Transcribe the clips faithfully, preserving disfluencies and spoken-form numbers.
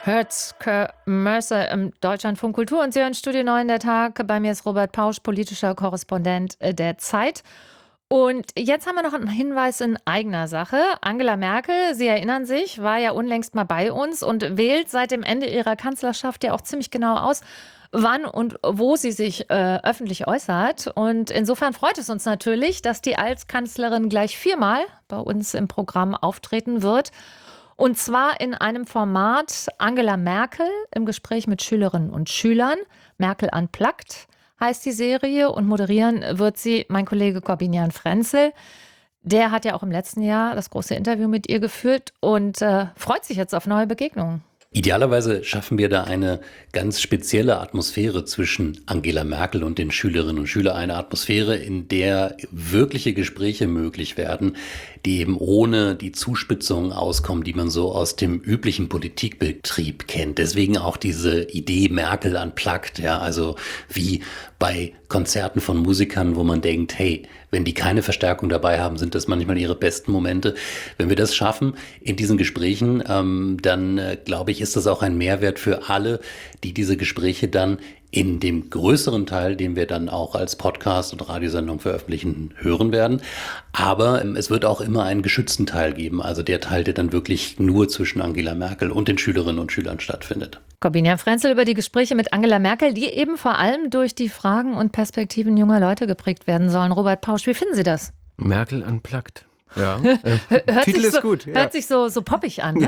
Hörzke Mercer im Deutschlandfunk Kultur und Sie hören Studio neun der Tag. Bei mir ist Robert Pausch, politischer Korrespondent äh, der Zeit. Und jetzt haben wir noch einen Hinweis in eigener Sache. Angela Merkel, Sie erinnern sich, war ja unlängst mal bei uns und wählt seit dem Ende ihrer Kanzlerschaft ja auch ziemlich genau aus, wann und wo sie sich äh, öffentlich äußert. Und insofern freut es uns natürlich, dass die Altkanzlerin gleich viermal bei uns im Programm auftreten wird. Und zwar in einem Format Angela Merkel im Gespräch mit Schülerinnen und Schülern. Merkel unplugged heißt die Serie und moderieren wird sie mein Kollege Corbinian Frenzel. Der hat ja auch im letzten Jahr das große Interview mit ihr geführt und äh, freut sich jetzt auf neue Begegnungen. Idealerweise schaffen wir da eine ganz spezielle Atmosphäre zwischen Angela Merkel und den Schülerinnen und Schülern. Eine Atmosphäre, in der wirkliche Gespräche möglich werden, die eben ohne die Zuspitzungen auskommen, die man so aus dem üblichen Politikbetrieb kennt. Deswegen auch diese Idee Merkel unplugged, ja, also wie bei Konzerten von Musikern, wo man denkt, hey, wenn die keine Verstärkung dabei haben, sind das manchmal ihre besten Momente. Wenn wir das schaffen in diesen Gesprächen, ähm, dann äh, glaube ich, ist das auch ein Mehrwert für alle, die diese Gespräche dann in dem größeren Teil, den wir dann auch als Podcast und Radiosendung veröffentlichen, hören werden. Aber ähm, es wird auch immer einen geschützten Teil geben, also der Teil, der dann wirklich nur zwischen Angela Merkel und den Schülerinnen und Schülern stattfindet. Corbinian Frenzel über die Gespräche mit Angela Merkel, die eben vor allem durch die Fragen und Perspektiven junger Leute geprägt werden sollen. Robert Pausch, wie finden Sie das? Merkel unplugged. Ja, hört Titel sich ist so, gut. Ja. Hört sich so, so poppig an. Ne?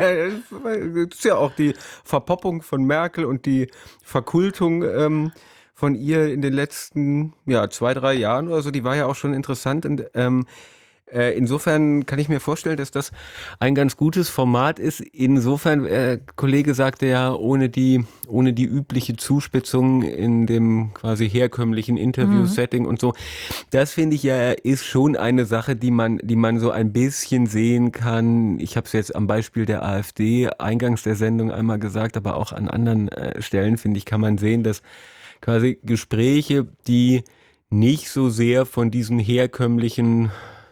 Ja, das ist ja auch die Verpoppung von Merkel und die Verkultung ähm, von ihr in den letzten ja, zwei, drei Jahren oder so. Die war ja auch schon interessant. Und ähm, äh, insofern kann ich mir vorstellen, dass das ein ganz gutes Format ist. Insofern, äh, Kollege sagte ja, ohne die, ohne die übliche Zuspitzung in dem quasi herkömmlichen Interview-Setting mhm. und so. Das finde ich ja ist schon eine Sache, die man, die man so ein bisschen sehen kann. Ich habe es jetzt am Beispiel der AfD eingangs der Sendung einmal gesagt, aber auch an anderen äh, Stellen, finde ich, kann man sehen, dass quasi Gespräche, die nicht so sehr von diesem herkömmlichen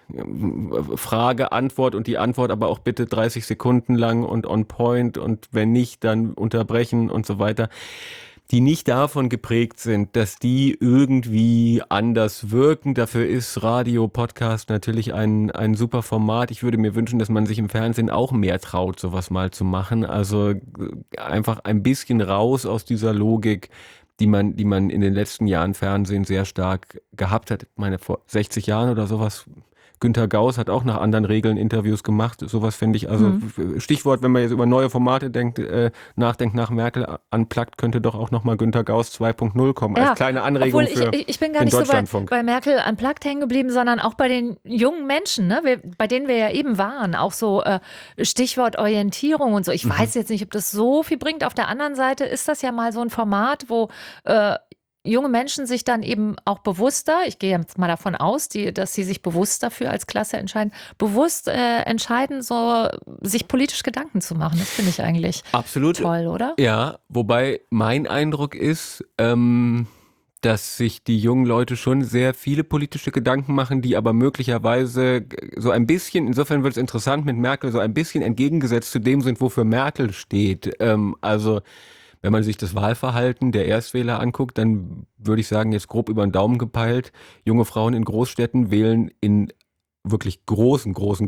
Frage, Antwort und die Antwort aber auch bitte dreißig Sekunden lang und on point und wenn nicht, dann unterbrechen und so weiter, die nicht davon geprägt sind, dass die irgendwie anders wirken. Dafür ist Radio, Podcast natürlich ein, ein super Format. Ich würde mir wünschen, dass man sich im Fernsehen auch mehr traut, sowas mal zu machen. Also einfach ein bisschen raus aus dieser Logik, die man, die man in den letzten Jahren Fernsehen sehr stark gehabt hat. Ich meine, vor sechzig Jahren oder sowas. Günter Gauss hat auch nach anderen Regeln Interviews gemacht. Sowas finde ich, also mhm. Stichwort, wenn man jetzt über neue Formate denkt, äh, nachdenkt nach Merkel unplugged, könnte doch auch nochmal Günter Gauss zwei Punkt null kommen, ja, als kleine Anregung ich, für ich, ich bin gar den nicht so bei, Deutschlandfunk. bei Merkel unplugged hängen geblieben, sondern auch bei den jungen Menschen, ne? wir, bei denen wir ja eben waren. Auch so äh, Stichwort Orientierung und so. Ich mhm. weiß jetzt nicht, ob das so viel bringt. Auf der anderen Seite ist das ja mal so ein Format, wo äh, junge Menschen sich dann eben auch bewusster, ich gehe jetzt mal davon aus, die, dass sie sich bewusst dafür als Klasse entscheiden, bewusst äh, entscheiden, so sich politisch Gedanken zu machen. Das finde ich eigentlich absolut toll, oder? Ja, wobei mein Eindruck ist, ähm, dass sich die jungen Leute schon sehr viele politische Gedanken machen, die aber möglicherweise so ein bisschen, insofern wird es interessant mit Merkel, so ein bisschen entgegengesetzt zu dem sind, wofür Merkel steht. Ähm, also wenn man sich das Wahlverhalten der Erstwähler anguckt, dann würde ich sagen, jetzt grob über den Daumen gepeilt, junge Frauen in Großstädten wählen in wirklich großen, großen,